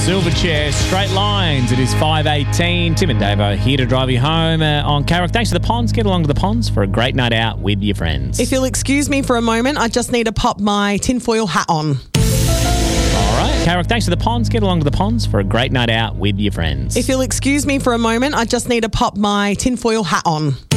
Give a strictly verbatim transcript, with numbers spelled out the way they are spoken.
Silverchair, Straight Lines. It is five eighteen. Tim and Davo here to drive you home uh, on Carrick. Thanks to the Ponds. Get along to the Ponds for a great night out with your friends. If you'll excuse me for a moment, I just need to pop my tinfoil hat on. All right. Carrick, thanks to the Ponds. Get along to the Ponds for a great night out with your friends. If you'll excuse me for a moment, I just need to pop my tinfoil hat on.